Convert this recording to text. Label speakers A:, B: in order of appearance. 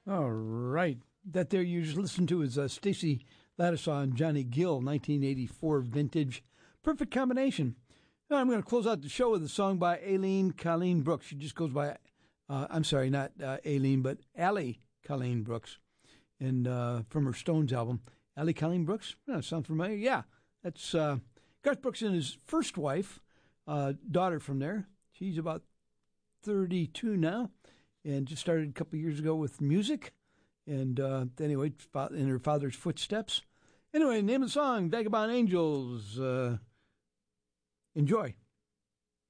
A: All right. That there you just listened to is Stacey Lattisaw and Johnny Gill, 1984 vintage. Perfect combination. Now I'm going to close out the show with a song by Aileen Colleen Brooks. She just goes by, I'm sorry, not Aileen, but Allie Colleen Brooks. And from her Stones album. Allie Colleen Brooks? Sound familiar? Yeah. That's Garth Brooks and his first wife, daughter from there. She's about 32 now. And just started a couple years ago with music. And anyway, in her father's footsteps. Anyway, name of the song, Vagabond Angels. Enjoy.